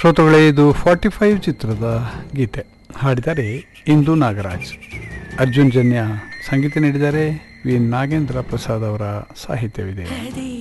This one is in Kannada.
ಶ್ರೋತೃಗಳೇ, ಇದು 45 ಚಿತ್ರದ ಗೀತೆ. ಹಾಡಿದ್ದಾರೆ ಇಂದು ನಾಗರಾಜ್. ಅರ್ಜುನ್ ಜನ್ಯ ಸಂಗೀತ ನೀಡಿದ್ದಾರೆ. ವಿ ನಾಗೇಂದ್ರ ಪ್ರಸಾದ್ ಅವರ ಸಾಹಿತ್ಯವಿದೆ.